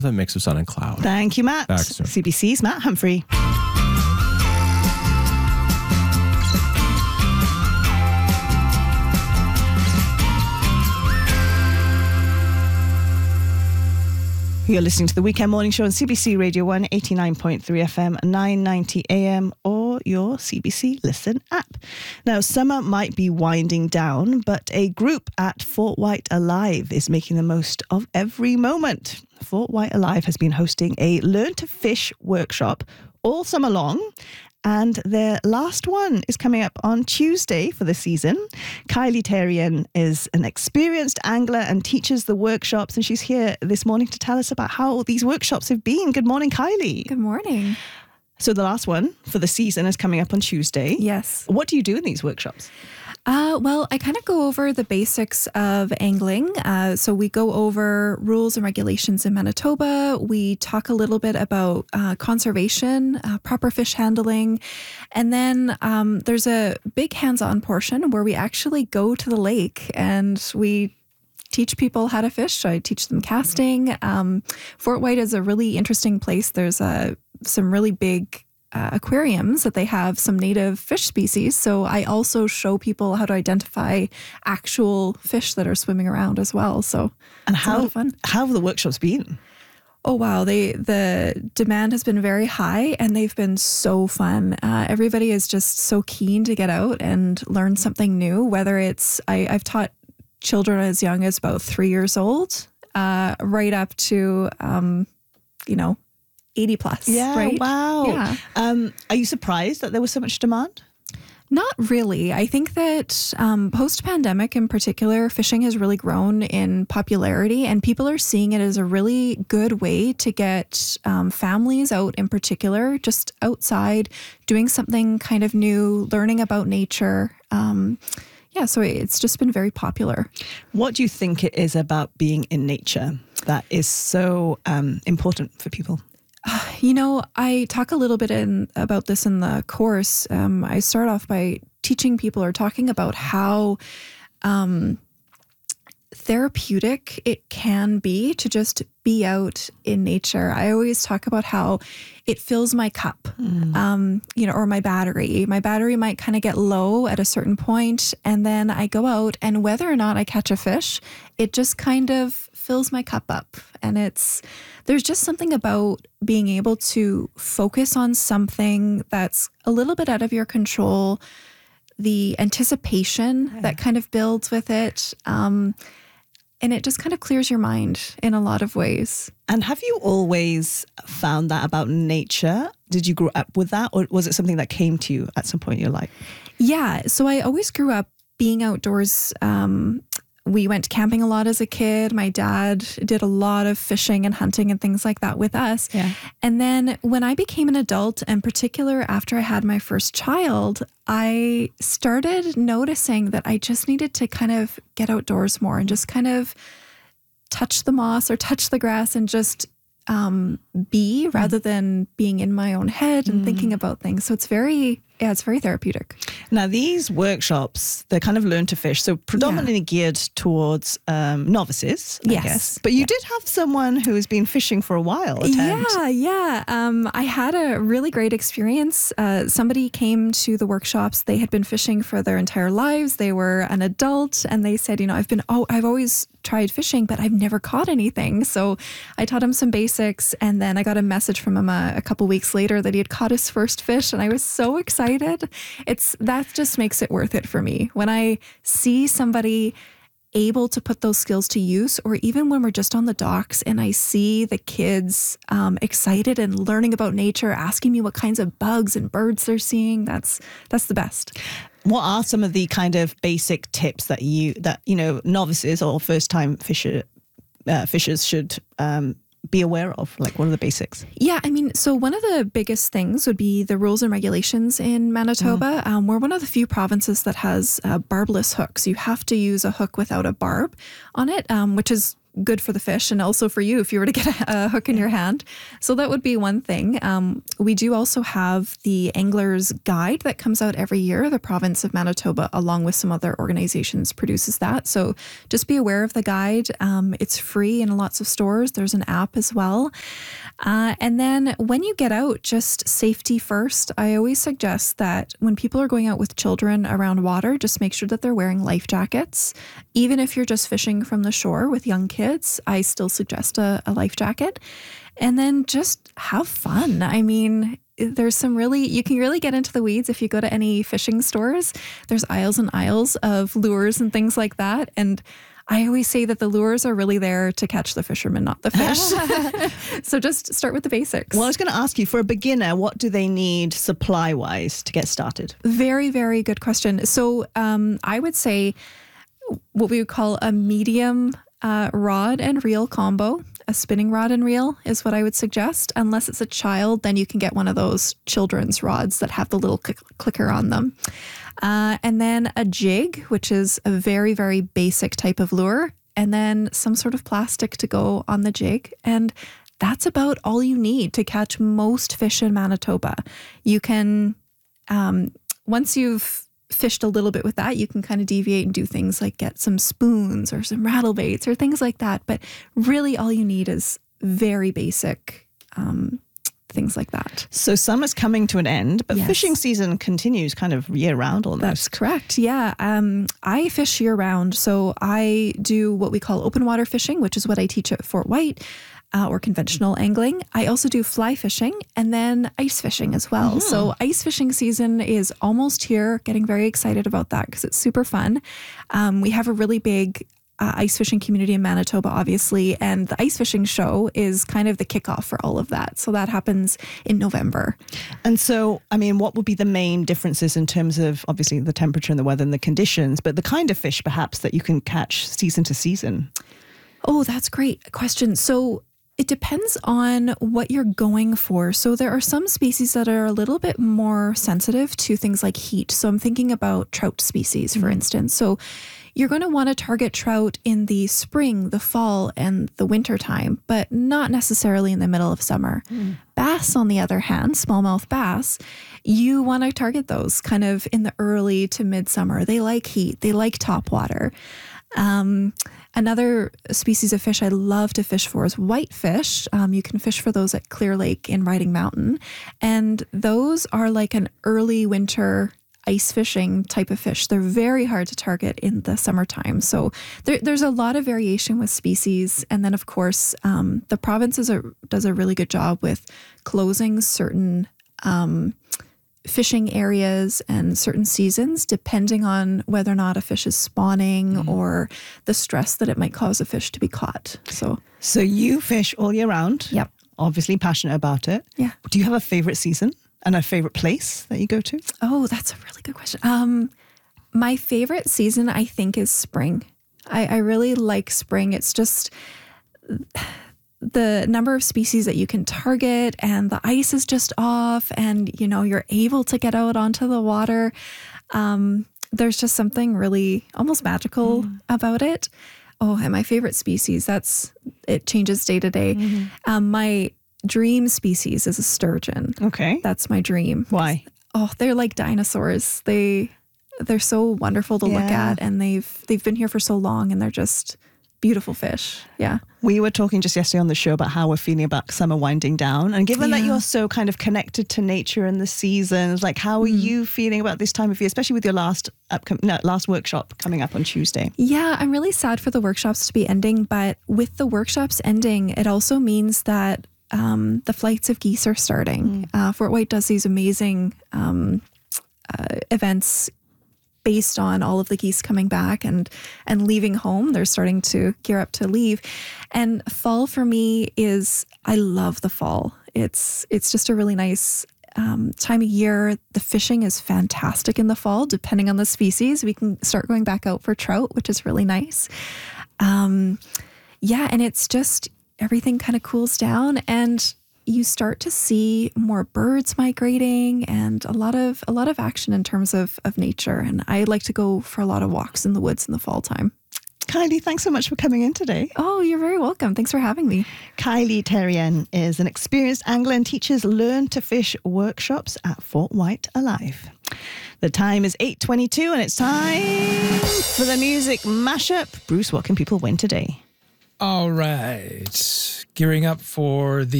A mix of sun and cloud. Thank you, Matt. Back soon. CBC's Matt Humphrey. You're listening to the Weekend Morning Show on CBC Radio 1, 89.3 FM, 990 AM, or your CBC Listen app. Now, summer might be winding down, but a group at Fort White Alive is making the most of every moment. Fort White Alive has been hosting a Learn to Fish workshop all summer long, and their last one is coming up on Tuesday for the season. Kylie Terrien is an experienced angler and teaches the workshops, and she's here this morning to tell us about how these workshops have been. Good morning, Kylie. Good morning. So the last one for the season is coming up on Tuesday. Yes. What do you do in these workshops? Well, I kind of go over the basics of angling. So we go over rules and regulations in Manitoba. We talk a little bit about conservation, proper fish handling. And then there's a big hands-on portion where we actually go to the lake and we teach people how to fish. I teach them casting. Fort White is a really interesting place. There's some really big aquariums that they have some native fish species. So I also show people how to identify actual fish that are swimming around as well. So And it's a lot of fun. how have the workshops been? Oh, wow. The demand has been very high and they've been so fun. Everybody is just so keen to get out and learn something new, whether it's, I've taught children as young as about 3 years old, right up to, 80 plus. Yeah, right? wow. Yeah. Are you surprised that there was so much demand? Not really. I think that post-pandemic in particular, fishing has really grown in popularity and people are seeing it as a really good way to get families out in particular, just outside, doing something kind of new, learning about nature. So it's just been very popular. What do you think it is about being in nature that is so important for people? I talk a little bit about this in the course. I start off by teaching people or talking about how therapeutic it can be to just be out in nature. I always talk about how it fills my cup, or my battery. My battery might kind of get low at a certain point, and then I go out, and whether or not I catch a fish, it just kind of fills my cup up. And there's just something about being able to focus on something that's a little bit out of your control, the anticipation that kind of builds with it. And it just kind of clears your mind in a lot of ways. And have you always found that about nature? Did you grow up with that, or was it something that came to you at some point in your life? Yeah, so I always grew up being outdoors. We went camping a lot as a kid. My dad did a lot of fishing and hunting and things like that with us. Yeah. And then when I became an adult, in particular after I had my first child, I started noticing that I just needed to kind of get outdoors more and just kind of touch the moss or touch the grass and just be rather than being in my own head and thinking about things. So it's very therapeutic. Now, these workshops, they're kind of learn to fish, so predominantly geared towards novices, I guess. But you did have someone who has been fishing for a while attend. Yeah. I had a really great experience. Somebody came to the workshops. They had been fishing for their entire lives. They were an adult, and they said, I've always tried fishing, but I've never caught anything. So I taught him some basics, and then I got a message from him a couple weeks later that he had caught his first fish, and I was so excited. That just makes it worth it for me. When I see somebody able to put those skills to use, or even when we're just on the docks and I see the kids excited and learning about nature, asking me what kinds of bugs and birds they're seeing, that's the best. What are some of the kind of basic tips that novices or first-time fishers should be aware of? Like, what are the basics? Yeah, so one of the biggest things would be the rules and regulations in Manitoba. We're one of the few provinces that has barbless hooks. You have to use a hook without a barb on it, which is good for the fish and also for you if you were to get a hook in your hand. So that would be one thing. We do also have the Angler's Guide that comes out every year. The province of Manitoba, along with some other organizations, produces that. So just be aware of the guide. It's free in lots of stores. There's an app as well. And then when you get out, just safety first. I always suggest that when people are going out with children around water, just make sure that they're wearing life jackets. Even if you're just fishing from the shore with young kids, I still suggest a life jacket. And then just have fun. I mean, you can really get into the weeds if you go to any fishing stores. There's aisles and aisles of lures and things like that. And I always say that the lures are really there to catch the fishermen, not the fish. So just start with the basics. Well, I was going to ask you, for a beginner, what do they need supply-wise to get started? Very, very good question. So I would say what we would call a medium rod and reel combo. A spinning rod and reel is what I would suggest. Unless it's a child, then you can get one of those children's rods that have the little clicker on them. And then a jig, which is a very, very basic type of lure. And then some sort of plastic to go on the jig. And that's about all you need to catch most fish in Manitoba. You can, once you've fished a little bit with that, you can kind of deviate and do things like get some spoons or some rattle baits or things like that. But really all you need is very basic things like that. So summer's coming to an end, but Yes. fishing season continues kind of year round almost. That's correct. Yeah. I fish year round. So I do what we call open water fishing, which is what I teach at Fort White. Or conventional angling. I also do fly fishing and then ice fishing as well. So ice fishing season is almost here. Getting very excited about that because it's super fun. We have a really big ice fishing community in Manitoba, obviously, and the ice fishing show is kind of the kickoff for all of that. So that happens in November. And so, I mean, what would be the main differences in terms of obviously the temperature and the weather and the conditions, but the kind of fish perhaps that you can catch season to season? Oh, that's a great question. So it depends on what you're going for. So there are some species that are a little bit more sensitive to things like heat. So I'm thinking about trout species, for instance. So you're going to want to target trout in the spring, the fall, and the winter time, but not necessarily in the middle of summer. Bass, on the other hand, smallmouth bass, you want to target those kind of in the early to midsummer. They like heat. They like top water. Another species of fish I love to fish for is whitefish. You can fish for those at Clear Lake in Riding Mountain. And those are like an early winter ice fishing type of fish. They're very hard to target in the summertime. So there's a lot of variation with species. And then, of course, the province does a really good job with closing certain fishing areas and certain seasons, depending on whether or not a fish is spawning or the stress that it might cause a fish to be caught. So you fish all year round. Yep. Obviously passionate about it. Yeah. Do you have a favorite season and a favorite place that you go to? Oh, that's a really good question. My favorite season, I think, is spring. I really like spring. It's just the number of species that you can target and the ice is just off and, you know, you're able to get out onto the water. There's just something really almost magical about it. Oh, and my favorite species, it changes day to day. My dream species is a sturgeon. Okay. That's my dream. Why? Oh, they're like dinosaurs. They're so wonderful to look at, and they've been here for so long, and they're just beautiful fish. Yeah. We were talking just yesterday on the show about how we're feeling about summer winding down. And given that you're so kind of connected to nature and the seasons, like how are you feeling about this time of year, especially with your last workshop coming up on Tuesday? Yeah, I'm really sad for the workshops to be ending, but with the workshops ending, it also means that the flights of geese are starting. Fort White does these amazing events based on all of the geese coming back and leaving home. They're starting to gear up to leave. And fall for me I love the fall. It's just a really nice time of year. The fishing is fantastic in the fall, depending on the species. We can start going back out for trout, which is really nice. And it's just everything kind of cools down and you start to see more birds migrating and a lot of action in terms of nature. And I like to go for a lot of walks in the woods in the fall time. Kylie, thanks so much for coming in today. Oh, you're very welcome. Thanks for having me. Kylie Terrien is an experienced angler and teaches Learn to Fish workshops at Fort White Alive. The time is 8:22 and it's time for the music mashup. Bruce, what can people win today? All right. Gearing up for the